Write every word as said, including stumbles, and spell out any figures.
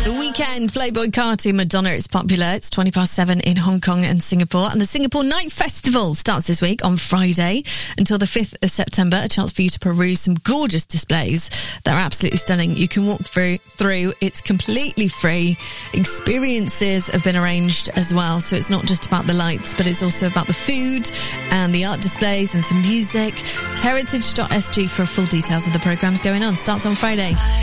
The Weekend, Playboy Carti, Madonna. It's popular. It's twenty past seven in Hong Kong and Singapore. And the Singapore Night Festival starts this week on Friday until the fifth of September. A chance for you to peruse some gorgeous displays that are absolutely stunning. You can walk through. through. It's completely free. Experiences have been arranged as well. So it's not just about the lights, but it's also about the food and the art displays and some music. heritage dot s g for full details of the programmes going on. Starts on Friday.